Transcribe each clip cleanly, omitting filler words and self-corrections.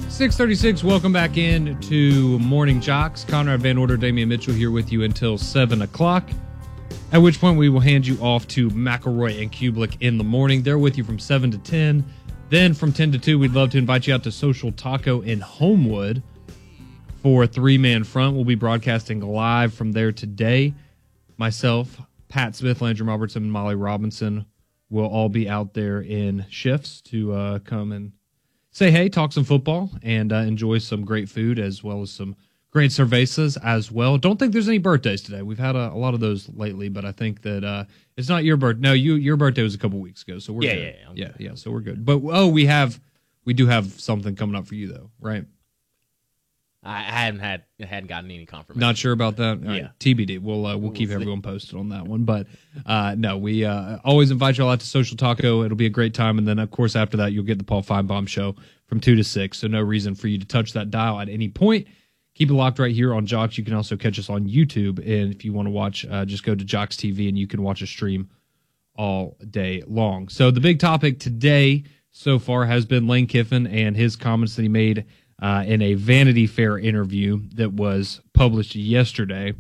6:36, welcome back in to Morning Jocks. Conrad Van Order, Damian Mitchell here with you until 7 o'clock, at which point we will hand you off to McElroy and Kublik in the morning. They're with you from 7 to 10. Then from 10 to 2, we'd love to invite you out to Social Taco in Homewood for Three-Man Front. We'll be broadcasting live from there today. Myself, Pat Smith, Landry Robertson, and Molly Robinson will all be out there in shifts to come and say hey, talk some football, and enjoy some great food as well as some great cervezas as well. Don't think there's any birthdays today. We've had a lot of those lately, but I think that it's not your birthday. No, your birthday was a couple weeks ago, so we're good. Yeah, so we're good. But we do have something coming up for you though, right? I hadn't gotten any confirmation. Not sure about that. All Yeah. right, TBD. We'll keep everyone posted on that one. But no, we always invite you all out to Social Taco. It'll be a great time, and then of course after that you'll get the Paul Feinbaum show from 2 to 6. So no reason for you to touch that dial at any point. Keep it locked right here on Jocks. You can also catch us on YouTube, and if you want to watch, just go to Jocks TV and you can watch a stream all day long. So the big topic today so far has been Lane Kiffin and his comments that he made in a Vanity Fair interview that was published yesterday.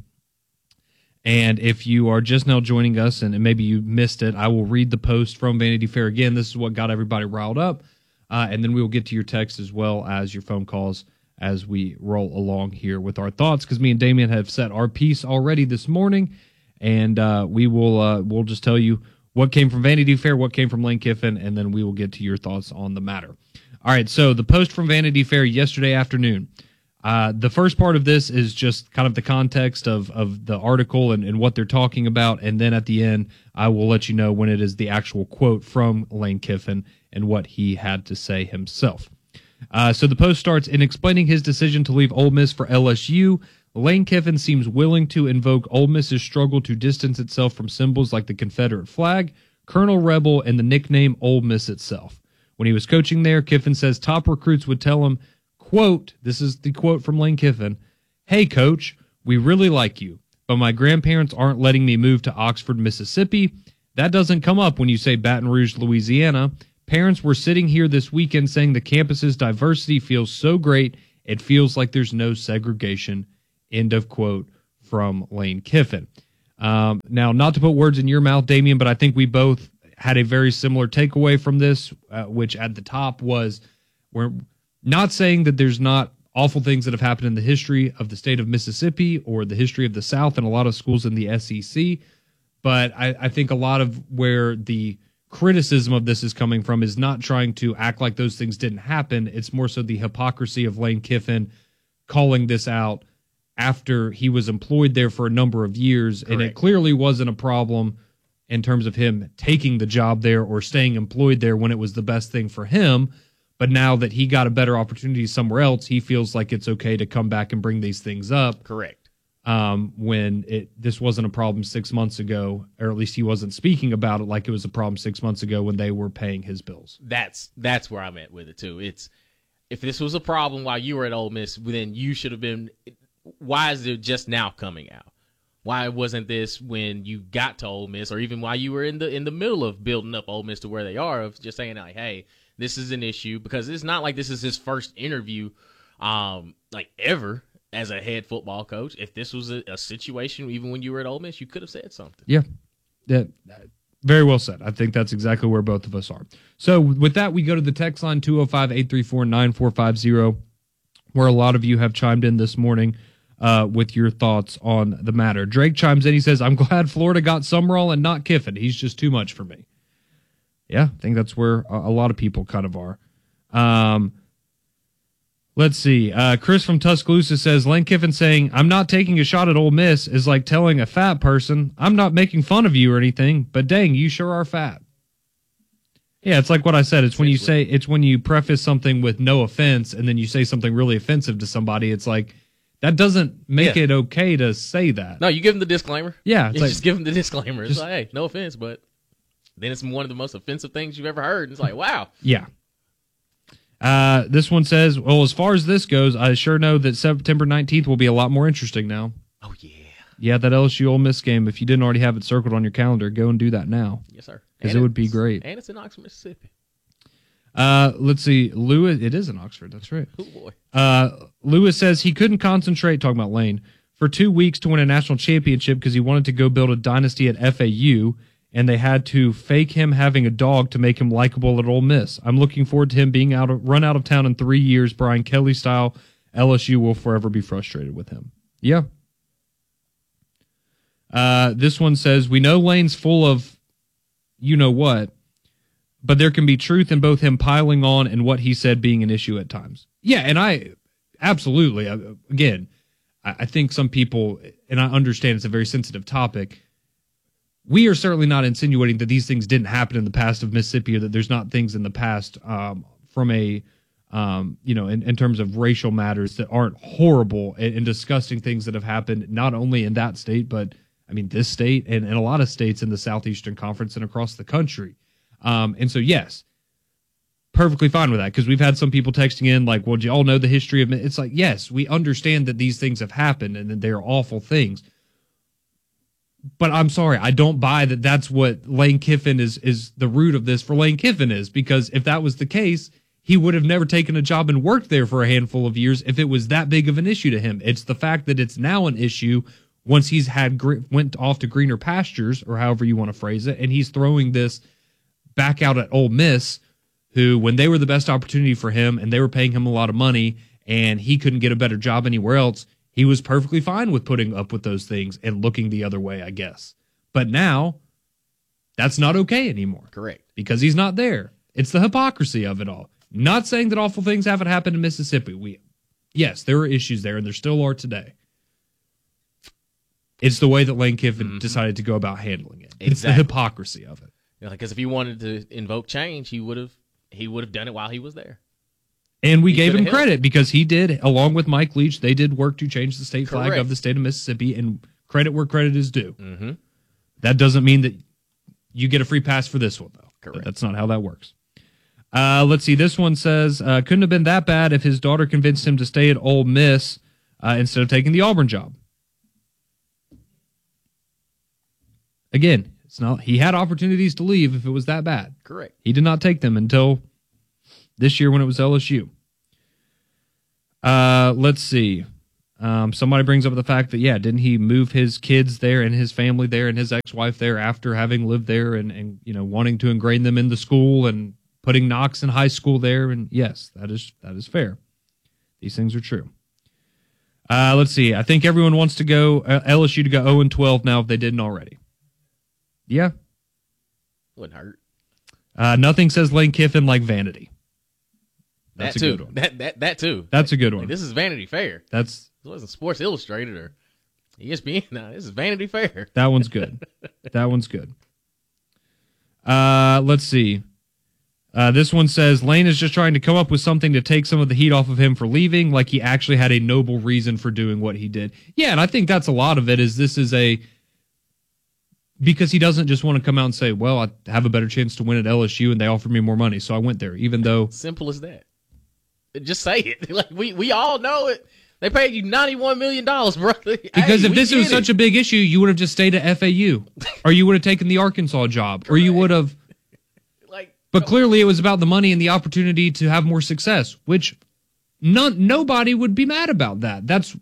And if you are just now joining us and maybe you missed it, I will read the post from Vanity Fair again. This is what got everybody riled up. And then we will get to your text as well as your phone calls as we roll along here with our thoughts, because me and Damian have set our piece already this morning. And we'll just tell you what came from Vanity Fair, what came from Lane Kiffin, and then we will get to your thoughts on the matter. All right, so the post from Vanity Fair yesterday afternoon. The first part of this is just kind of the context of the article and what they're talking about, and then at the end, I will let you know when it is the actual quote from Lane Kiffin and what he had to say himself. So the post starts, in explaining his decision to leave Ole Miss for LSU, Lane Kiffin seems willing to invoke Ole Miss's struggle to distance itself from symbols like the Confederate flag, Colonel Rebel, and the nickname Ole Miss itself. When he was coaching there, Kiffin says top recruits would tell him, quote, this is the quote from Lane Kiffin, "Hey, coach, we really like you, but my grandparents aren't letting me move to Oxford, Mississippi. That doesn't come up when you say Baton Rouge, Louisiana. Parents were sitting here this weekend saying the campus's diversity feels so great, it feels like there's no segregation," end of quote from Lane Kiffin. Now, not to put words in your mouth, Damian, but I think we both had a very similar takeaway from this, which at the top was, we're not saying that there's not awful things that have happened in the history of the state of Mississippi or the history of the South and a lot of schools in the SEC, but I think a lot of where the criticism of this is coming from is not trying to act like those things didn't happen. It's more so the hypocrisy of Lane Kiffin calling this out after he was employed there for a number of years. Correct. And it clearly wasn't a problem in terms of him taking the job there or staying employed there when it was the best thing for him. But now that he got a better opportunity somewhere else, he feels like it's okay to come back and bring these things up. Correct. When this wasn't a problem 6 months ago, or at least he wasn't speaking about it like it was a problem 6 months ago when they were paying his bills. That's where I'm at with it too. It's, if this was a problem while you were at Ole Miss, then you should have been. Why is it just now coming out? Why wasn't this when you got to Ole Miss, or even while you were in the middle of building up Ole Miss to where they are, of just saying like, hey, this is an issue? Because it's not like this is his first interview, like ever as a head football coach. If this was a situation, even when you were at Ole Miss, you could have said something. Yeah, very well said. I think that's exactly where both of us are. So with that, we go to the text line 205-834-9450, where a lot of you have chimed in this morning with your thoughts on the matter. Drake chimes in. He says, "I'm glad Florida got Summerall and not Kiffin. He's just too much for me." Yeah, I think that's where a lot of people kind of are. Let's see. Chris from Tuscaloosa says, Lane Kiffin saying, "I'm not taking a shot at Ole Miss" is like telling a fat person, "I'm not making fun of you or anything, but dang, you sure are fat." Yeah, it's like what I said. It's when you say, it's when you preface something with no offense and then you say something really offensive to somebody. It's like, that doesn't make it okay to say that. No, you give them the disclaimer. Yeah. You just give them the disclaimer. It's like, hey, no offense, but then it's one of the most offensive things you've ever heard. It's like, wow. Yeah. This one says, well, as far as this goes, I sure know that September 19th will be a lot more interesting now. Oh, yeah. Yeah, that LSU Ole Miss game, if you didn't already have it circled on your calendar, go and do that now. Yes, sir. Because it would be great. And it's in Oxford, Mississippi. Let's see. Lewis, it is in Oxford. That's right. Oh, boy. Lewis says he couldn't concentrate, talking about Lane, for 2 weeks to win a national championship because he wanted to go build a dynasty at FAU, and they had to fake him having a dog to make him likable at Ole Miss. I'm looking forward to him being run out of town in 3 years, Brian Kelly style. LSU will forever be frustrated with him. Yeah. This one says, we know Lane's full of you-know-what, but there can be truth in both him piling on and what he said being an issue at times. Yeah, and I absolutely, again, I think some people, and I understand it's a very sensitive topic, we are certainly not insinuating that these things didn't happen in the past of Mississippi or that there's not things in the past from a, in terms of racial matters that aren't horrible and disgusting things that have happened, not only in that state, but, I mean, this state and a lot of states in the Southeastern Conference and across the country. And so, yes, perfectly fine with that, because we've had some people texting in like, well, do you all know the history of it? It's like, yes, we understand that these things have happened and that they're awful things. But I'm sorry, I don't buy that that's what Lane Kiffin is the root of this for Lane Kiffin is, because if that was the case, he would have never taken a job and worked there for a handful of years if it was that big of an issue to him. It's the fact that it's now an issue once he's went off to greener pastures, or however you want to phrase it, and he's throwing this back out at Ole Miss, who, when they were the best opportunity for him and they were paying him a lot of money and he couldn't get a better job anywhere else, he was perfectly fine with putting up with those things and looking the other way, I guess. But now, that's not okay anymore. Correct. Because he's not there. It's the hypocrisy of it all. Not saying that awful things haven't happened in Mississippi. Yes, there are issues there, and there still are today. It's the way that Lane Kiffin decided to go about handling it. It's the hypocrisy of it. Because if he wanted to invoke change, he would have done it while he was there. And we gave him credit because he did, along with Mike Leach, they did work to change the state flag of the state of Mississippi, and credit where credit is due. Mm-hmm. That doesn't mean that you get a free pass for this one, though. Correct. That's not how that works. Let's see. This one says, couldn't have been that bad if his daughter convinced him to stay at Ole Miss instead of taking the Auburn job. Again, it's not. He had opportunities to leave if it was that bad. Correct. He did not take them until this year when it was LSU. Let's see. Somebody brings up the fact that, didn't he move his kids there and his family there and his ex-wife there after having lived there and wanting to ingrain them in the school and putting Knox in high school there? And yes, that is fair. These things are true. Let's see. I think everyone wants to go LSU to go 0-12 now if they didn't already. Yeah. Wouldn't hurt. Nothing says Lane Kiffin like vanity. That's a good one. That too. That's a good one. This is Vanity Fair. This wasn't Sports Illustrated or ESPN. No, this is Vanity Fair. That one's good. That one's good. Let's see. This one says Lane is just trying to come up with something to take some of the heat off of him for leaving, like he actually had a noble reason for doing what he did. Yeah, and I think that's a lot of it. Because he doesn't just want to come out and say, well, I have a better chance to win at LSU and they offered me more money, so I went there, even though... Simple as that. Just say it. Like we all know it. They paid you $91 million, brother. Because if this was such a big issue, you would have just stayed at FAU. Or you would have taken the Arkansas job. Correct. Or you would have... But clearly it was about the money and the opportunity to have more success, which nobody would be mad about that. That's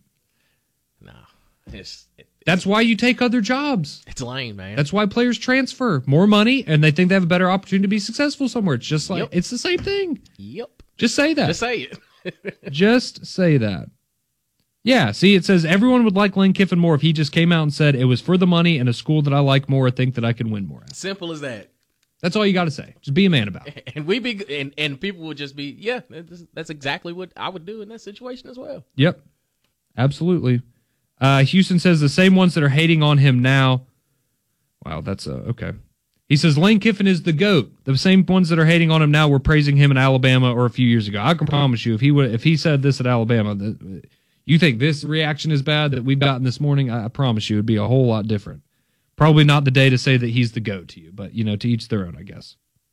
why you take other jobs. It's lame, man. That's why players transfer. More money, and they think they have a better opportunity to be successful somewhere. It's just like, It's the same thing. Yep. Just say that. Just say it. Just say that. Yeah, see, it says everyone would like Lane Kiffin more if he just came out and said, it was for the money and a school that I like more, I think that I can win more at. Simple as that. That's all you got to say. Just be a man about it. And people would just be, that's exactly what I would do in that situation as well. Yep. Absolutely. Houston says the same ones that are hating on him now. Wow, that's okay. He says Lane Kiffin is the GOAT. The same ones that are hating on him now were praising him in Alabama or a few years ago. I can promise you, if he said this at Alabama, you think this reaction is bad that we've gotten this morning, I promise you it'd be a whole lot different. Probably not the day to say that he's the GOAT to you, but, to each their own, I guess.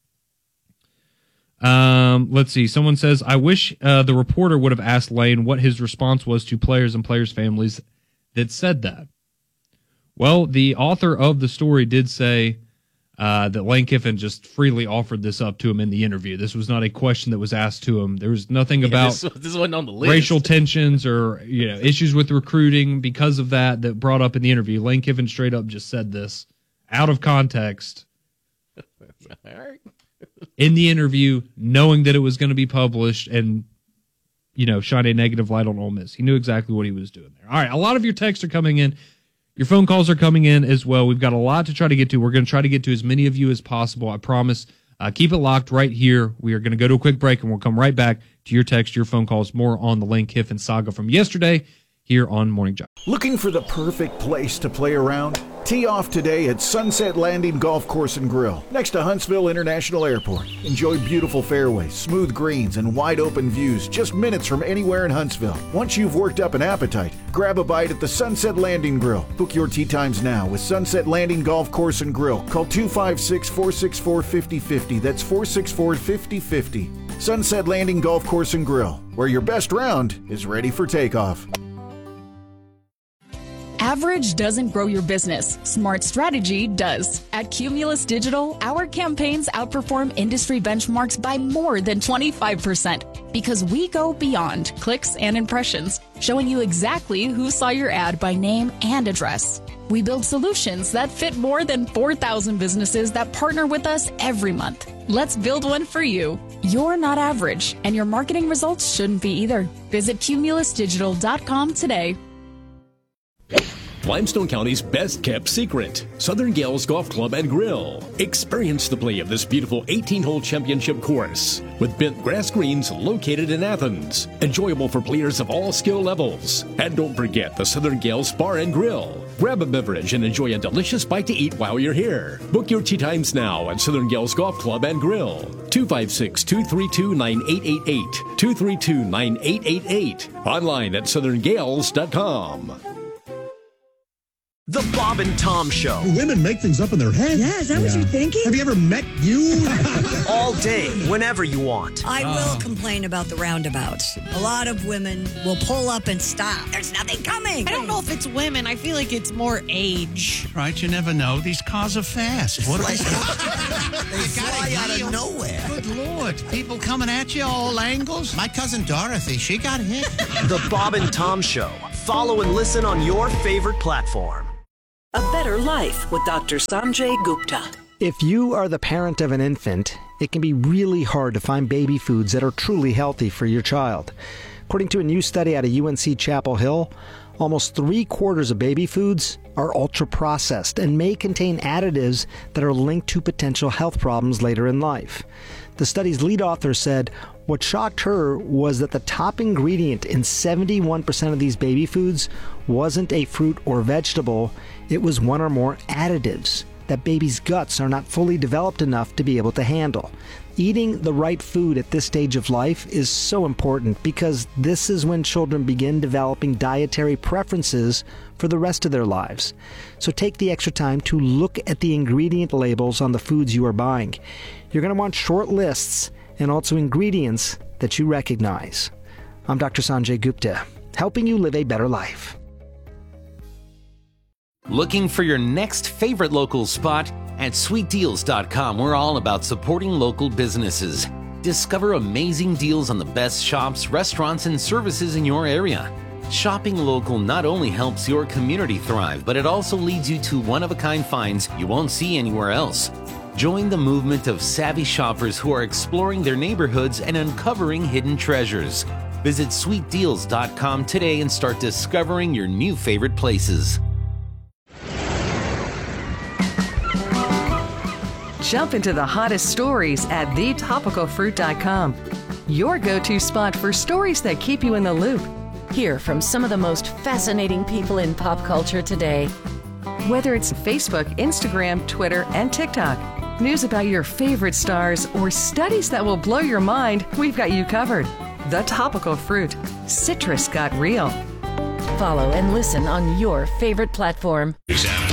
Let's see. Someone says, I wish the reporter would have asked Lane what his response was to players and players' families that said that. Well, the author of the story did say that Lane Kiffin just freely offered this up to him in the interview. This was not a question that was asked to him. There was nothing about this wasn't on the list. Racial tensions or issues with recruiting because of that brought up in the interview. Lane Kiffin straight up just said this out of context All right. in the interview, knowing that it was going to be published and shine a negative light on Ole Miss. He knew exactly what he was doing there. All right, a lot of your texts are coming in. Your phone calls are coming in as well. We've got a lot to try to get to. We're going to try to get to as many of you as possible. I promise. Keep it locked right here. We are going to go to a quick break, and we'll come right back to your text, your phone calls, more on the Lane Kiffin saga from yesterday here on Morning Drive. Looking for the perfect place to play around? Tee off today at Sunset Landing Golf Course and Grill, next to Huntsville International Airport. Enjoy beautiful fairways, smooth greens, and wide open views just minutes from anywhere in Huntsville. Once you've worked up an appetite, grab a bite at the Sunset Landing Grill. Book your tee times now with Sunset Landing Golf Course and Grill. Call 256-464-5050. That's 464-5050. Sunset Landing Golf Course and Grill, where your best round is ready for takeoff. Average doesn't grow your business. Smart strategy does. At Cumulus Digital, our campaigns outperform industry benchmarks by more than 25% because we go beyond clicks and impressions, showing you exactly who saw your ad by name and address. We build solutions that fit more than 4,000 businesses that partner with us every month. Let's build one for you. You're not average, and your marketing results shouldn't be either. Visit cumulusdigital.com today. Limestone County's best-kept secret, Southern Gales Golf Club and Grill. Experience the play of this beautiful 18-hole championship course with bent grass greens located in Athens. Enjoyable for players of all skill levels. And don't forget the Southern Gales Bar and Grill. Grab a beverage and enjoy a delicious bite to eat while you're here. Book your tee times now at Southern Gales Golf Club and Grill. 256-232-9888. 232-9888. Online at southerngales.com. The Bob and Tom Show. Women make things up in their head. Yeah, is that what you're thinking? Have you ever met you? All day, whenever you want. I will complain about the roundabouts. A lot of women will pull up and stop. There's nothing coming. I don't know if it's women. I feel like it's more age. Right, you never know. These cars are fast. What They fly out of nowhere. Good Lord. People coming at you all angles. My cousin Dorothy, she got hit. The Bob and Tom Show. Follow and listen on your favorite platform. A Better Life with Dr. Sanjay Gupta. If you are the parent of an infant, it can be really hard to find baby foods that are truly healthy for your child. According to a new study out of UNC Chapel Hill, almost 3/4 of baby foods are ultra-processed and may contain additives that are linked to potential health problems later in life. The study's lead author said what shocked her was that the top ingredient in 71% of these baby foods wasn't a fruit or vegetable, it was one or more additives that babies' guts are not fully developed enough to be able to handle. Eating the right food at this stage of life is so important because this is when children begin developing dietary preferences for the rest of their lives. So take the extra time to look at the ingredient labels on the foods you are buying. You're going to want short lists and also ingredients that you recognize. I'm Dr. Sanjay Gupta, helping you live a better life. Looking for your next favorite local spot? At sweetdeals.com, we're all about supporting local businesses. Discover amazing deals on the best shops, restaurants, and services in your area. Shopping local not only helps your community thrive, but it also leads you to one-of-a-kind finds you won't see anywhere else. Join the movement of savvy shoppers who are exploring their neighborhoods and uncovering hidden treasures. Visit sweetdeals.com today and start discovering your new favorite places. Jump into the hottest stories at thetopicalfruit.com. Your go-to spot for stories that keep you in the loop. Hear from some of the most fascinating people in pop culture today. Whether it's Facebook, Instagram, Twitter, and TikTok, news about your favorite stars, or studies that will blow your mind, we've got you covered. The Topical Fruit. Citrus got real. Follow and listen on your favorite platform. Examine